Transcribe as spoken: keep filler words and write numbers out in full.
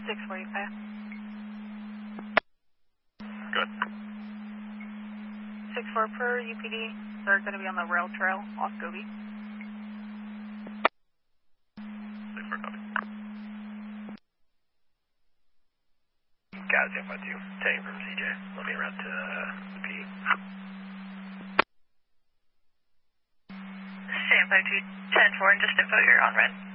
six forty-five. Good. six four per U P D. They're going to be on the rail trail off Gobi. six four copy. Got it, five two. Taking from C J. Let me route to uh, the P. Stand by two ten four and just info you're on red.